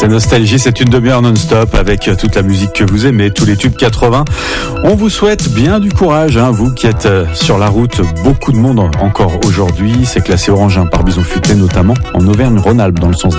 C'est Nostalgie, c'est une demi-heure non-stop avec toute la musique que vous aimez, tous les tubes 80. On vous souhaite bien du courage, vous qui êtes sur la route. Beaucoup de monde encore aujourd'hui. C'est classé orange par Bison Futé, notamment en Auvergne-Rhône-Alpes, dans le sens